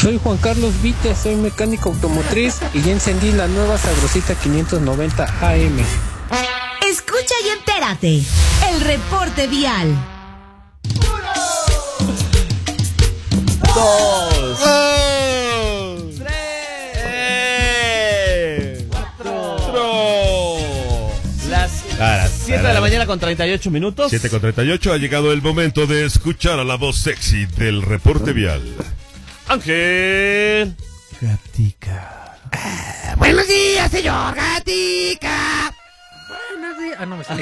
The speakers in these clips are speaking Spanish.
Soy Juan Carlos Vite, soy mecánico automotriz y ya encendí la nueva Sabrosita 590 AM. Escucha y entérate. El reporte vial. 1, 2, 3, 4. Las 7 de la mañana con 38 minutos. 7:38, ha llegado el momento de escuchar a la voz sexy del reporte vial. Ángel Gatica. Buenos días, señor Gatica. Buenos días. Ah, no me salió.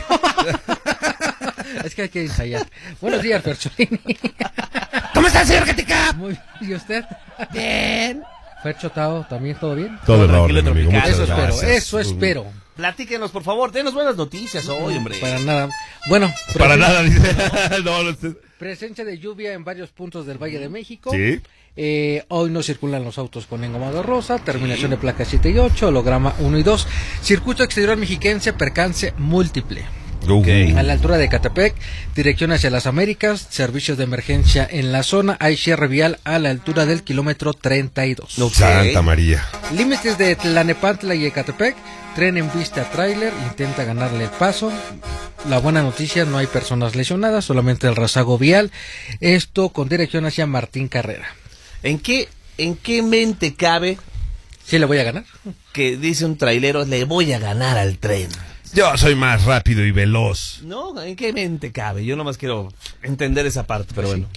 Es que hay que ensayar. Buenos días, Fercholini. ¿Cómo está, señor Gatica? Muy bien. ¿Y usted? Bien. Fercho, Tao, ¿también todo bien? Todo en tranquilo, orden, amigo. tropical. Muchas Eso espero, gracias. eso espero. Platíquenos, por favor, denos buenas noticias hoy, hombre. Para nada. Bueno, Para nada, dice. No, presencia de lluvia en varios puntos del Valle de México. sí. Hoy no circulan los autos con engomado rosa, terminación de placas 7 y 8, holograma 1 y 2, circuito exterior mexiquense, percance múltiple. A la altura de Ecatepec, dirección hacia las Américas, servicios de emergencia en la zona, hay cierre vial a la altura del kilómetro 32. Santa María. Límites de Tlanepantla y Ecatepec, tren en vista tráiler, intenta ganarle el paso. La buena noticia, no hay personas lesionadas, solamente el rezago vial, esto con dirección hacia Martín Carrera. ¿En qué mente cabe ¿Sí le voy a ganar? que dice un trailero, le voy a ganar al tren? Yo soy más rápido y veloz. No, ¿en qué mente cabe? Yo nomás quiero entender esa parte, pero bueno.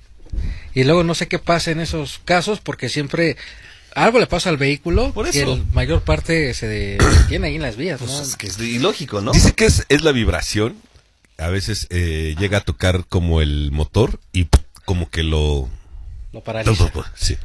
Y luego no sé qué pasa en esos casos, porque siempre algo le pasa al vehículo, Por que eso. la mayor parte se detiene ahí en las vías, Pues ¿no? es que es ilógico, ¿no? Dice que es la vibración. A veces llega a tocar como el motor y como que lo... Lo paraliza. Sí.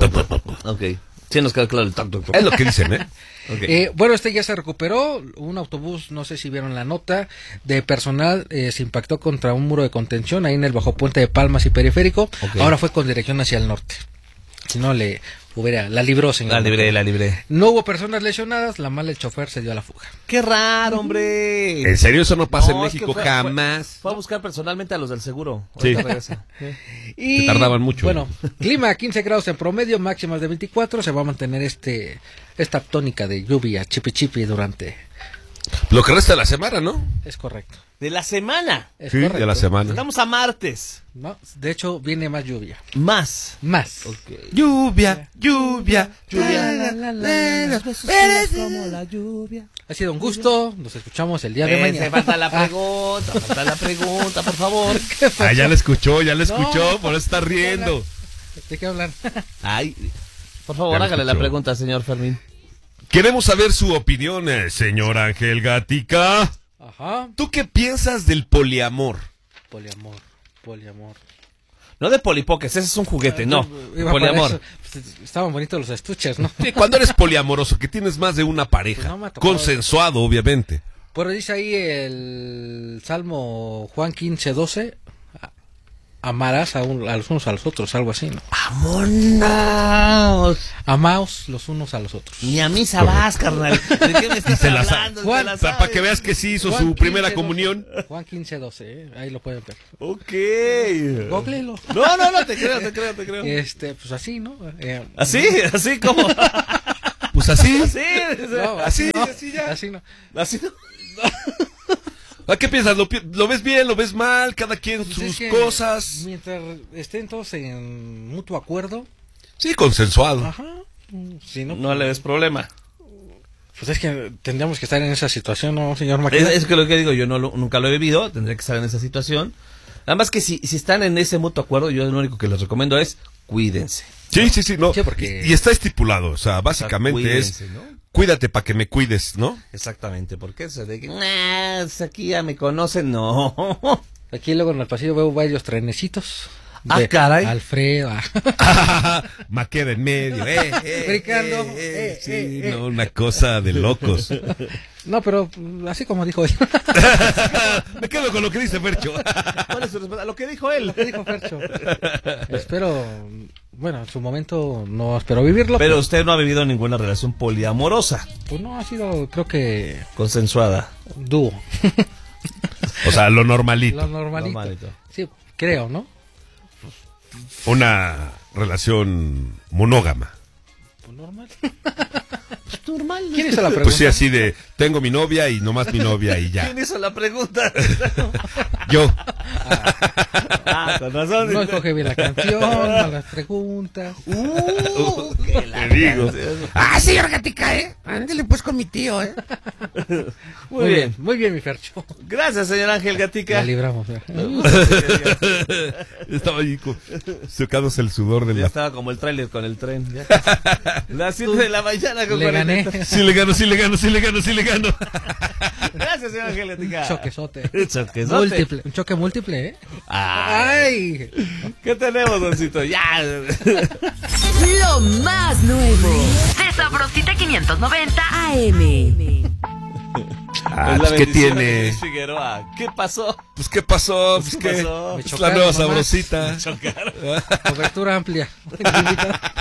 Ok. Sí, nos queda claro el toc. Es lo que dicen, ¿eh? Okay. Bueno, ya se recuperó. Un autobús, no sé si vieron la nota, de personal se impactó contra un muro de contención ahí en el bajo puente de Palmas y Periférico. Okay. Ahora fue con dirección hacia el norte. Si no, la libró, señor. La libré. No hubo personas lesionadas, la mala el chofer se dio a la fuga. ¡Qué raro, hombre! ¿En serio eso no pasa en No, es que México? Jamás. Fue a buscar personalmente a los del seguro. Sí. Ahorita regresa. Y, Te tardaban mucho. Bueno, clima 15 grados en promedio, máximas de 24. Se va a mantener esta tónica de lluvia chipi durante... Lo que resta de la semana, ¿no? Es correcto. De la semana. Es Sí, correcto. de la semana. Estamos a martes. No, de hecho, viene más lluvia. Más. Más. Lluvia. Como la lluvia. Ha sido un gusto. Nos escuchamos el día de mañana. Falta la pregunta, por favor. Ah, ya la escuchó, No, por eso está riendo. ¿De qué hablan? Ay, por favor, Ya lo hágale la escuchó. pregunta, señor Fermín. Queremos saber su opinión, señor Ángel Gatica. Ajá. ¿Tú qué piensas del poliamor? Poliamor. No de polipoques, ese es un juguete, no. Iba para Poliamor. eso. Pues, estaban bonitos los estuches, ¿no? Sí, cuando eres poliamoroso, que tienes más de una pareja, Pues no me ha tocado. consensuado, obviamente. Pero dice ahí el Salmo Juan 15:12, amarás a los unos a los otros, algo así, ¿no? ¡Vámonos! Amaos los unos a los otros. Ni a misa vas, carnal. ¿De qué me estás Te la hablando? sa- ¿Te Juan, la Para sabes? que veas que sí hizo Juan su primera 15:12. comunión. Juan 15:12, ahí lo pueden ver. Ok. Googlelo. No, te creo. Pues así, ¿no? Así como. Pues así. No, Así, no, así ya. Así no. Así no. ¿A qué piensas? ¿Lo ves bien? ¿Lo ves mal? Cada quien Pues sus es que cosas. Mientras estén todos en mutuo acuerdo, Sí, consensuado. ajá. Si no, No le ves problema. pues es que tendríamos que estar en esa situación, ¿no, señor Maqueda? Es que lo que digo, yo nunca lo he vivido, tendré que estar en esa situación. Nada más que si están en ese mutuo acuerdo, yo lo único que les recomiendo es cuídense. Sí, no. Sí, porque- Y está estipulado, o sea, básicamente Cuídense, es ¿no? cuídate para que me cuides, ¿no? Exactamente, porque eso de que aquí ya me conocen, no. Aquí luego en el pasillo veo varios trenecitos. Ah, caray. Alfredo. Maqueda en medio, Brincando. Sí, no, una cosa de locos. No, pero así como dijo él. Me quedo con lo que dice Fercho. ¿Cuál es su respuesta? Lo que dijo él. Dijo Fercho. Espero, bueno, en su momento no espero vivirlo. Pero usted no ha vivido ninguna relación poliamorosa, pues no, ha sido, creo que, consensuada. dúo. O sea, lo normalito. Lo normalito. Normalito. Sí, creo, ¿no? Una relación monógama? Pues normal. Normal. ¿Quién hizo la pregunta? Pues sí, así de, tengo mi novia y nomás mi novia y ya. ¿Quién hizo la pregunta? Yo. Con razón. No escoge bien la canción, no las preguntas. Te digo. Ah, señor Gatica, ándele pues con mi tío, Muy bien. Muy bien, mi Fercho. Gracias, señor Ángel Gatica. La libramos. Estaba ahí secándose el sudor de Ya la... estaba como el tráiler con el tren. Ya casi. Las 7 de la mañana con Le 40. gané. Sí le gano, sí le gano, sí le gano, sí le gano. Gracias, señor Ángel Gatica. Choquesote. Choquesote. Múltiple. Un choque múltiple, ¿eh? Ay. ¿Qué tenemos, doncito? Ya. Lo más nuevo de Sabrosita 590 AM. Ah, Es la pues, ¿qué bendición de tiene? Luis Figueroa. ¿Qué pasó? Pues, ¿qué pasó? Pues, Pues, ¿qué ¿qué? pasó? Es Me la nueva chocaron nomás. sabrosita. Cobertura amplia.